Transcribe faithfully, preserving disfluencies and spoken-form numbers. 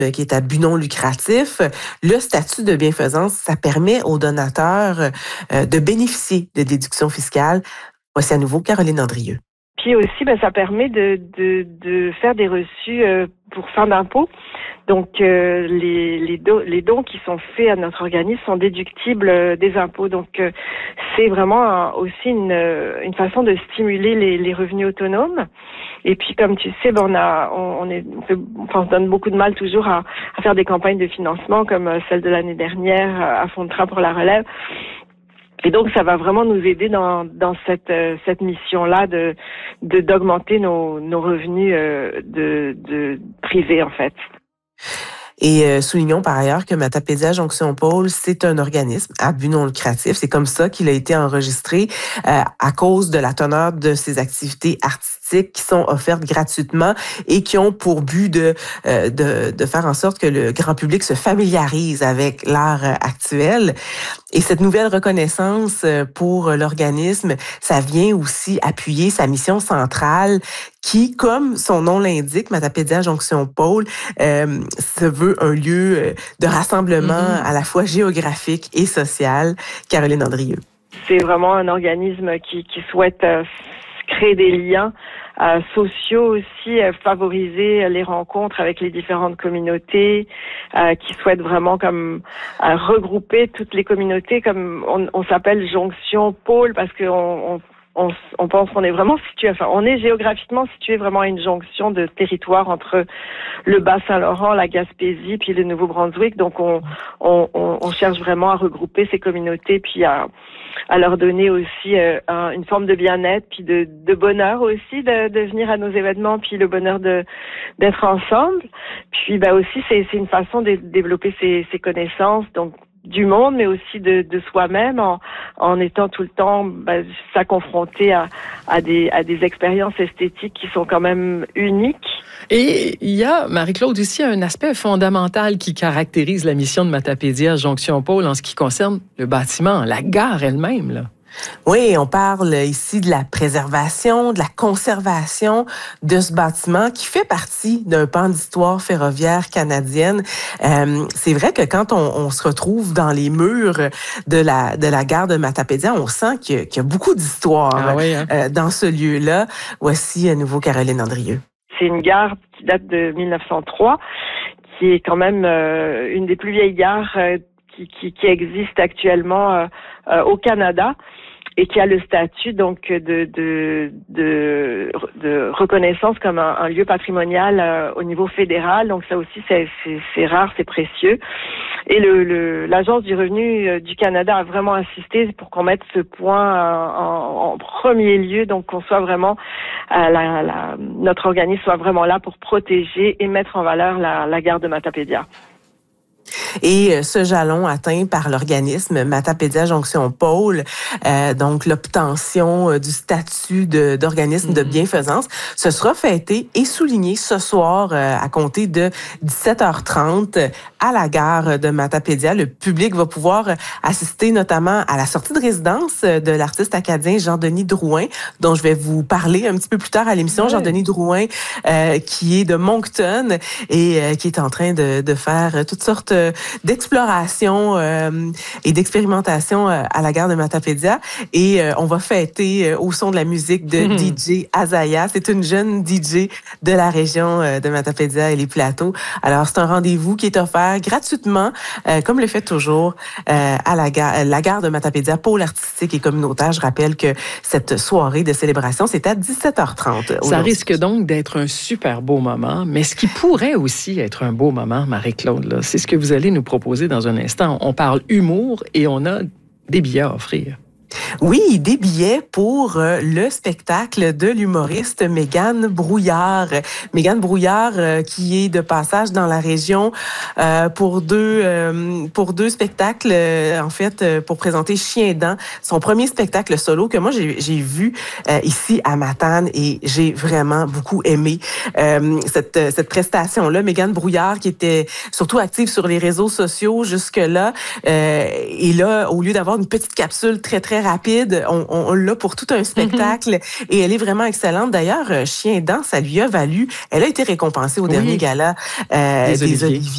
qui est à but non lucratif. Le statut de bienfaisance, ça permet aux donateurs euh, de bénéficier de déductions fiscales. Voici à nouveau Caroline Andrieux. Puis aussi, ben, ça permet de, de, de faire des reçus euh, pour fin d'impôt. Donc, euh, les, les, do, les dons qui sont faits à notre organisme sont déductibles euh, des impôts. Donc, euh, c'est vraiment un, aussi une, une façon de stimuler les, les revenus autonomes. Et puis, comme tu sais, ben, on, a, on, on, est, on, fait, enfin, on se donne beaucoup de mal toujours à, à faire des campagnes de financement comme celle de l'année dernière, à Fonds de train pour la relève. Et donc, ça va vraiment nous aider dans, dans cette, euh, cette mission-là de, de, d'augmenter nos, nos revenus euh, de, de privés, en fait. Et euh, soulignons par ailleurs que Matapédia Jonction Pôle, c'est un organisme à but non lucratif. C'est comme ça qu'il a été enregistré euh, à cause de la teneur de ses activités artistiques qui sont offertes gratuitement et qui ont pour but de, euh, de, de faire en sorte que le grand public se familiarise avec l'art actuel. Et cette nouvelle reconnaissance pour l'organisme, ça vient aussi appuyer sa mission centrale qui, comme son nom l'indique, Matapédia Jonction Pôle, euh, se veut un lieu de rassemblement mm-hmm. à la fois géographique et social. Caroline Andrieux. C'est vraiment un organisme qui, qui souhaite euh, créer des liens Euh, sociaux aussi, euh, favoriser les rencontres avec les différentes communautés, euh, qui souhaitent vraiment comme euh, regrouper toutes les communautés, comme on, on s'appelle Jonction Pôle parce que on, on On, on pense qu'on est vraiment situé, enfin, on est géographiquement situé vraiment à une jonction de territoire entre le Bas-Saint-Laurent, la Gaspésie, puis le Nouveau-Brunswick. Donc, on, on, on cherche vraiment à regrouper ces communautés, puis à, à leur donner aussi euh, un, une forme de bien-être, puis de, de bonheur aussi de, de venir à nos événements, puis le bonheur de d'être ensemble. Puis, bah aussi, c'est, c'est une façon de développer ses, ses connaissances. Donc, du monde, mais aussi de, de soi-même, en, en étant tout le temps ben, ça confronté à, à, des, à des expériences esthétiques qui sont quand même uniques. Et il y a, Marie-Claude, aussi un aspect fondamental qui caractérise la mission de Matapédia Jonction Pôle en ce qui concerne le bâtiment, la gare elle-même, là. Oui, on parle ici de la préservation, de la conservation de ce bâtiment qui fait partie d'un pan d'histoire ferroviaire canadienne. Euh, c'est vrai que quand on, on se retrouve dans les murs de la de la gare de Matapédia, on sent qu'il y a, qu'il y a beaucoup d'histoire ah oui, hein? euh, dans ce lieu-là. Voici à nouveau Caroline Andrieux. C'est une gare qui date de mille neuf cent trois, qui est quand même euh, une des plus vieilles gares euh, qui, qui, qui existe actuellement euh, euh, au Canada. Et qui a le statut donc de de de, de reconnaissance comme un, un lieu patrimonial euh, au niveau fédéral. Donc ça aussi c'est c'est, c'est rare, c'est précieux. Et le, le l'Agence du revenu du Canada a vraiment insisté pour qu'on mette ce point en, en premier lieu, donc qu'on soit vraiment euh, la, la, notre organisme soit vraiment là pour protéger et mettre en valeur la, la gare de Matapédia. Et ce jalon atteint par l'organisme Matapédia Jonction Pôle, euh, donc l'obtention du statut de, d'organisme mm-hmm. de bienfaisance, ce sera fêté et souligné ce soir euh, à compter de dix-sept heures trente à la gare de Matapédia. Le public va pouvoir assister notamment à la sortie de résidence de l'artiste acadien Jean-Denis Drouin, dont je vais vous parler un petit peu plus tard à l'émission. Oui. Jean-Denis Drouin, euh, qui est de Moncton et euh, qui est en train de, de faire toutes sortes d'exploration euh, et d'expérimentation euh, à la gare de Matapédia. Et euh, on va fêter euh, au son de la musique de mmh. D J Azaya. C'est une jeune D J de la région euh, de Matapédia et les Plateaux. Alors, c'est un rendez-vous qui est offert gratuitement, euh, comme le fait toujours, euh, à la gare, la gare de Matapédia, pôle artistique et communautaire. Je rappelle que cette soirée de célébration, c'est à dix-sept heures trente. Ça risque donc d'être un super beau moment, mais ce qui pourrait aussi être un beau moment, Marie-Claude, là, c'est ce que vous allez nous proposer dans un instant. On parle humour et on a des billets à offrir. Oui, des billets pour euh, le spectacle de l'humoriste Mégane Brouillard. Mégane Brouillard euh, qui est de passage dans la région euh, pour deux euh, pour deux spectacles, euh, en fait, euh, pour présenter Chien Dent, son premier spectacle solo que moi j'ai, j'ai vu euh, ici à Matane et j'ai vraiment beaucoup aimé euh, cette cette prestation-là. Mégane Brouillard qui était surtout active sur les réseaux sociaux jusque-là euh, et là, au lieu d'avoir une petite capsule très très rapide, on, on, on l'a pour tout un spectacle mm-hmm. et elle est vraiment excellente. D'ailleurs, Chien Dent, ça lui a valu, elle a été récompensée au oui. dernier gala euh, des, des Oliviers. Oliviers.